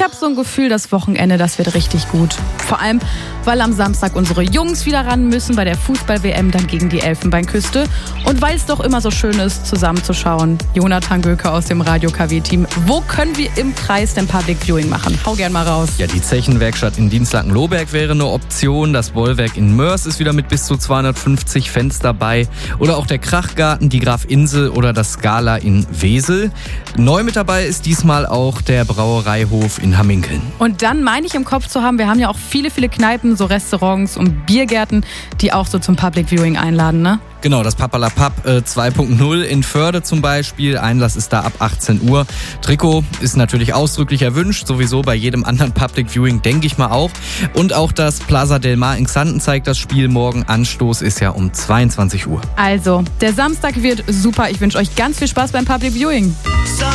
habe so ein Gefühl, das Wochenende, das wird richtig gut. Vor allem, weil am Samstag unsere Jungs wieder ran müssen bei der Fußball-WM dann gegen die Elfenbeinküste. Und weil es doch immer so schön ist, zusammenzuschauen. Jonathan Göke aus dem Radio-KW-Team. Wo können wir im Kreis denn Public Viewing machen? Hau gern mal raus. Ja, die Zechenwerkstatt in Dinslaken-Lohberg wäre eine Option. Das Bollwerk in Mörs ist wieder mit bis zu 250 Fans dabei. Oder auch der Krachgarten, die Grafinsel oder das Scala in Wesel. Neu mit dabei ist diesmal auch der Brauereihof in Hamminkeln. Und dann meine ich im Kopf zu haben, wir haben ja auch viele Kneipen, so Restaurants und Biergärten, die auch so zum Public Viewing einladen, ne? Genau, das Papalapap 2.0 in Förde zum Beispiel. Einlass ist da ab 18 Uhr. Trikot ist natürlich ausdrücklich erwünscht, sowieso bei jedem anderen Public Viewing, denke ich mal auch. Und auch das Plaza del Mar in Xanten zeigt das Spiel morgen. Anstoß ist ja um 22 Uhr. Also, der Samstag wird super. Ich wünsche euch ganz viel Spaß beim Public Viewing.